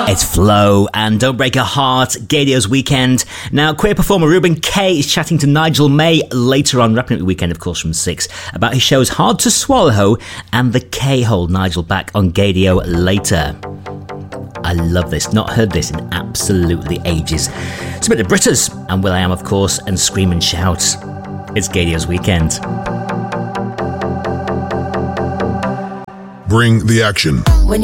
It's Flow and Don't Break a Heart, Gadio's Weekend. Now, queer performer Ruben K is chatting to Nigel May later on, wrapping up the weekend, of course, from 6, about his shows Hard to Swallow and The K-Hole. Nigel back on Gadio later. I love this, not heard this in absolutely ages. It's a bit of Britters and will.i.am, of course, and Scream and Shout. It's Gadio's Weekend. Bring the action. When